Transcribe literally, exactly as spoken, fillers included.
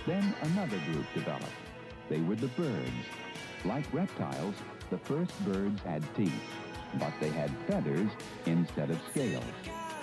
Then another group developed. They were the birds. Like reptiles, the first birds had teeth, but they had feathers instead of scales.